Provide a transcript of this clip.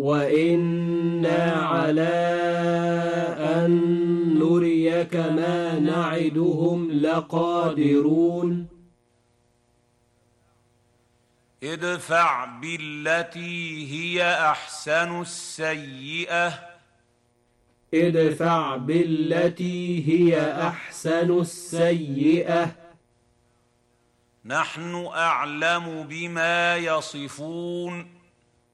وإنا على أن نريك ما نعدهم لقادرون ادفع بالتي هي أحسن السيئة ادفع بالتي هي أحسن السيئة نحن أعلم بما يصفون